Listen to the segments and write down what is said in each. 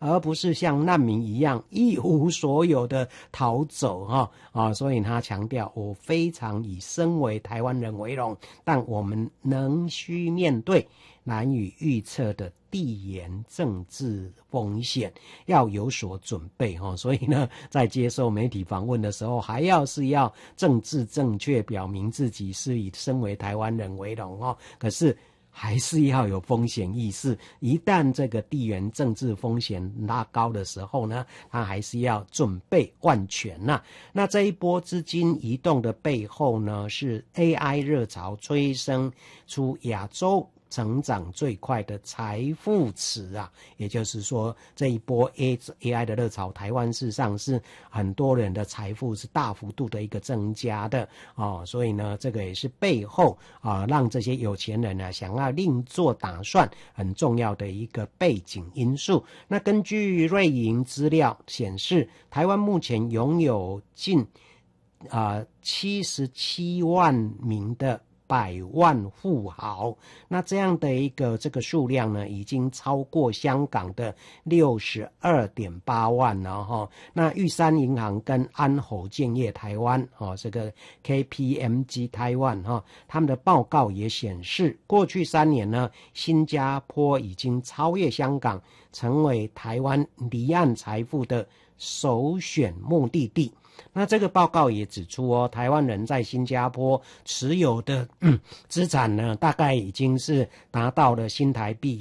而不是像难民一样一无所有的逃走所以他强调，我非常以身为台湾人为荣，但我们仍需面对难以预测的地缘政治风险，要有所准备所以呢，在接受媒体访问的时候，还要政治正确，表明自己是以身为台湾人为荣可是还是要有风险意识，一旦这个地缘政治风险拉高的时候呢，他还是要准备万全那这一波资金移动的背后呢，是 AI 热潮催生出亚洲成长最快的财富池也就是说这一波 AI 的热潮，台湾事实上是很多人的财富是大幅度的一个增加的所以呢，这个也是背后让这些有钱人想要另做打算很重要的一个背景因素。那根据瑞银资料显示，台湾目前拥有近77万名的100万富豪，那这样的一个这个数量呢，已经超过香港的 62.8 万了那玉山银行跟安侯建业台湾这个 KPMG 台湾他们的报告也显示，过去3年呢，新加坡已经超越香港，成为台湾离岸财富的首选目的地。那这个报告也指出台湾人在新加坡持有的资产呢，大概已经是达到了新台币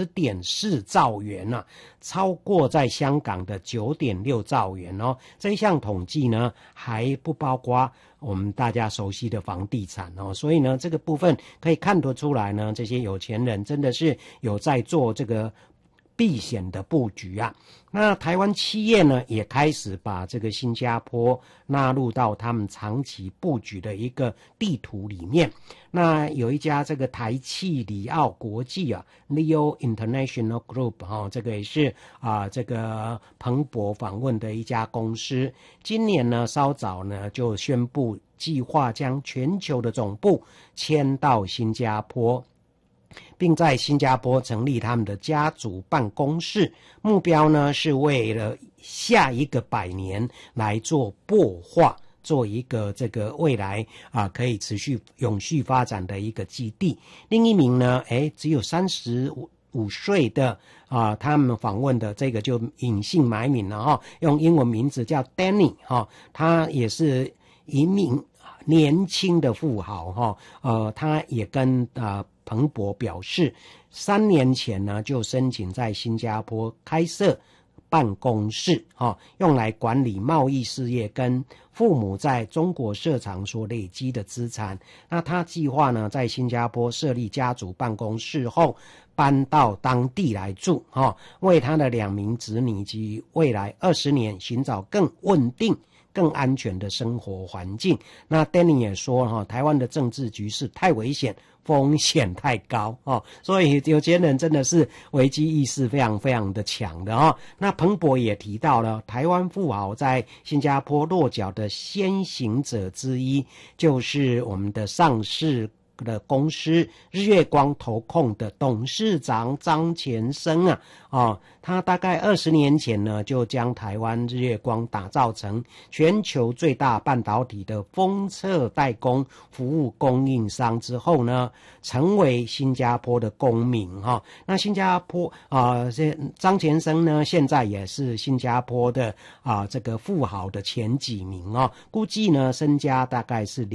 10.4 兆元超过在香港的 9.6 兆元这一项统计呢，还不包括我们大家熟悉的房地产所以呢，这个部分可以看得出来呢，这些有钱人真的是有在做这个避险的布局那台湾企业呢，也开始把这个新加坡纳入到他们长期布局的一个地图里面。那有一家这个台企里奥国际Leo International Group 这个也是这个彭博访问的一家公司，今年呢稍早呢就宣布计划将全球的总部迁到新加坡，并在新加坡成立他们的家族办公室，目标呢是为了下一个100年来做擘画，做一个这个未来可以持续永续发展的一个基地。另一名呢只有35岁的他们访问的这个就隐姓埋名了用英文名字叫 Danny 他也是一名年轻的富豪他也跟彭博表示，3年前呢就申请在新加坡开设办公室用来管理贸易事业跟父母在中国市场所累积的资产。那他计划呢在新加坡设立家族办公室后搬到当地来住为他的2名子女及未来20年寻找更稳定更安全的生活环境。那 Danny 也说台湾的政治局势太危险，风险太高所以有钱人真的是危机意识非常非常的强的那彭博也提到了台湾富豪在新加坡落脚的先行者之一，就是我们的上市的公司日月光投控的董事长张前生他大概20年前呢就将台湾日月光打造成全球最大半导体的封测代工服务供应商之后呢，成为新加坡的公民那新加坡张前生呢现在也是新加坡的这个富豪的前几名估计呢身家大概是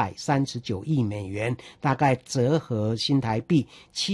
239亿美元，大概折合新台币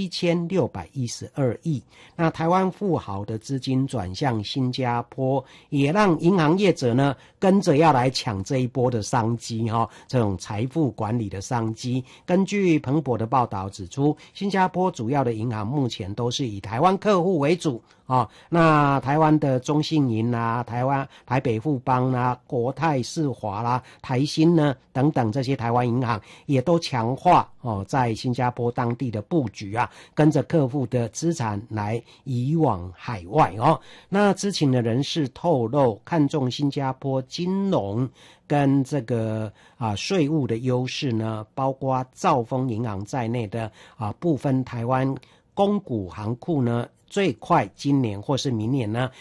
7612亿。那台湾富豪的资金转向新加坡，也让银行业者呢跟着要来抢这一波的商机这种财富管理的商机。根据彭博的报道指出，新加坡主要的银行目前都是以台湾客户为主那台湾的中信银台北富邦国泰世华台新呢等等这些台湾银行也都强化在新加坡当地的布局跟着客户的资产来移往海外那知情的人士透露，看中新加坡金融跟这个税务的优势呢，包括兆丰银行在内的部分台湾公股行库呢，最快今年或是明年呢